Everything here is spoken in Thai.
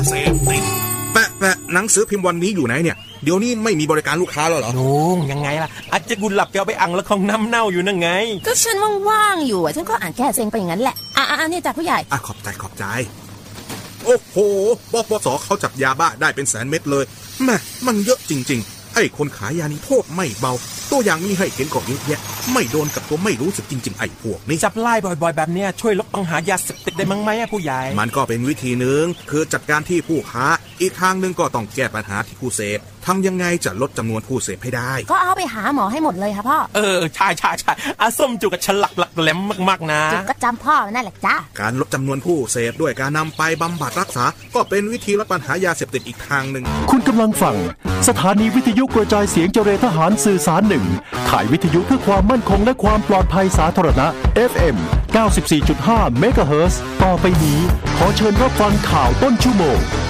เสพติดแปะหนังสือพิมพ์วันนี้อยู่ไหนเนี่ยเดี๋ยวนี้ไม่มีบริการลูกค้าแล้วเหรอลุงยังไงล่ะอาจจะกุหลับแกเอาไปอังแล้วของน้ำเน่าอยู่นั่นไงก็ฉันว่างๆอยู่ฉันก็อ่านแก้เซ็งไปอย่างนั้นแหละนี่จ้ะผู้ใหญ่ขอบใจโอ้โหบปสเขาจับยาบ้าได้เป็นแสนเม็ดเลยแม่มันเยอะจริงๆไอ้คนขายยานี่โทษไม่เบาตัวอย่างนี้ให้เห็นก่อนเยอะแยะไม่โดนกับตัวไม่รู้สึกจริงๆไอ้พวกนี้จับไล่บ่อยๆแบบเนี้ยช่วยลดปัญหายาเสพติดได้มั้งไหมผู้ใหญ่มันก็เป็นวิธีนึงคือจัดการที่ผู้ค้าอีกทางนึงก็ต้องแก้ปัญหาที่ผู้เสพทำยังไงจะลดจำนวนผู้เสพให้ได้ก็เอาไปหาหมอให้หมดเลยค่ะพ่อใช่อาส้มจุกกับฉลักหลักแหลมมากๆนะจุกก็จำพ่อนั่นแหละจ้าการลดจำนวนผู้เสพด้วยการนำไปบำบัดรักษาก็เป็นวิธีลดปัญหายาเสพติดอีกทางนึงคุณกำลังฟังสถานีวิทยุกระจายเสียงเจรทหารสื่อสารหนึ่งขายวิทยุเพื่อความมั่นคงและความปลอดภัยสาธารณะ FM 94.5 เมกะเฮิรตซ์ต่อไปนี้ขอเชิญรับฟังข่าวต้นชั่วโมง